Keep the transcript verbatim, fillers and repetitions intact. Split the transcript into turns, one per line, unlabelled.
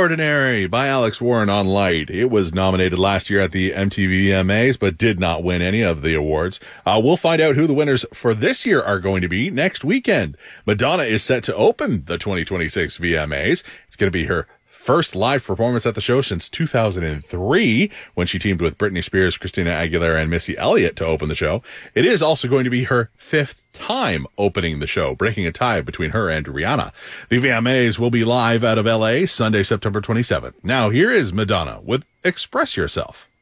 Ordinary by Alex Warren on Light. It was nominated last year at the M T V V M As, but did not win any of the awards. Uh, we'll find out who the winners for this year are going to be next weekend. Madonna is set to open the twenty twenty-six V M As. It's going to be her first live performance at the show since two thousand three, when she teamed with Britney Spears, Christina Aguilera, and Missy Elliott to open the show. It is also going to be her fifth time opening the show, breaking a tie between her and Rihanna. The V M As will be live out of L A Sunday, September twenty-seventh. Now, here is Madonna with Express Yourself.